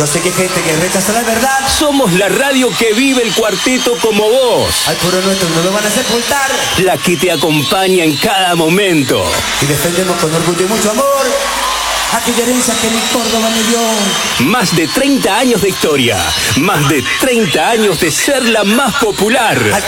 Yo sé que hay gente que rechaza la verdad. Somos la radio que vive el cuarteto como vos. Al puro nuestro no lo van a sepultar. La que te acompaña en cada momento. Y defendemos con orgullo y mucho amor aquella herencia que mi Córdoba me dio. Más de 30 años de historia. Más de 30 años de ser la más popular.